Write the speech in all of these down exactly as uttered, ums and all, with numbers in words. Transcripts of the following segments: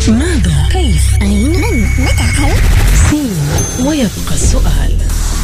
ماذا؟ كيف؟ أين؟ من؟ متى؟ سين. ويبقى السؤال.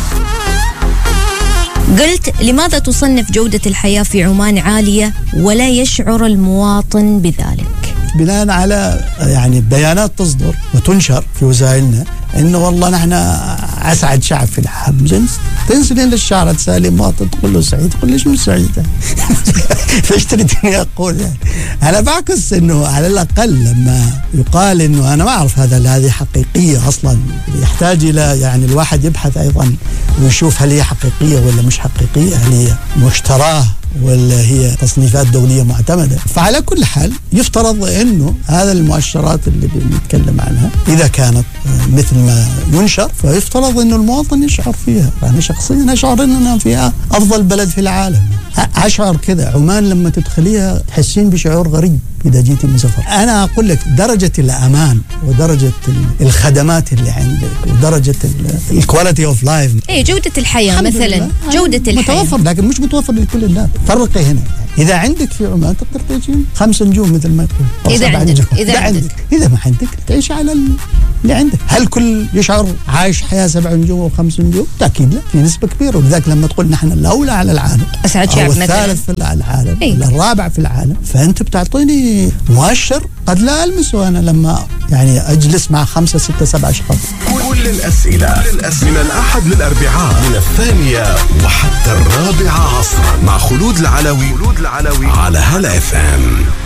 قلت لماذا تصنف جودة الحياة في عمان عالية ولا يشعر المواطن بذلك؟ بناء على يعني بيانات تصدر وتنشر في وسائلنا انه والله نحن اسعد شعب في العالم. تنزلين للشارع تسالي مواطن تقول له سعيد، تقول ليش مش سعيد؟ ليش تريدني اقول يعني؟ انا بعكس انه على الاقل لما يقال انه انا ما اعرف هذا هذه حقيقيه اصلا، يحتاج الى يعني الواحد يبحث ايضا ويشوف هل هي حقيقيه ولا مش حقيقيه، هل هي مشتراه ولا هي تصنيفات دولية معتمدة. فعلى كل حال يفترض أنه هذا المؤشرات اللي بنتكلم عنها إذا كانت مثل ما ينشر فيفترض أنه المواطن يشعر فيها. أنا شخصيا أشعر أننا فيها أفضل بلد في العالم. أشعر كذا. عمان لما تدخليها تحسين بشعور غريب إذا جيتي من سفر. أنا أقول لك درجة الأمان ودرجة الخدمات اللي عندك ودرجة الكواليتي أوف لايف، إيه جودة الحياة مثلا، جودة الحياة متوفر لكن مش متوفر لكل الناس. فرقي هنا. إذا عندك في عمان تقدر تعيشين خمس نجوم مثل ما يقول. إذا عندك. نجوم. إذا عندك. عندك. إذا ما عندك تعيش على اللي عندك. هل كل يشعر عايش حياة سبع نجوم أو خمس نجوم؟ تأكيد لا، في نسبة كبيرة. ولذلك لما تقول نحن الأولى على العالم، أسعد شعب مثلا، الثالث في العالم، إيه؟ ولا الرابع في العالم، فأنت بتعطيني مؤشر قد لا ألمسه أنا لما يعني أجلس مع خمسة ستة سبعة أشخاص. كل الأسئلة من الأحد للأربعاء من الثانية وحتى الرابعة عصرا مع خلود العلوي على هلا اف ام.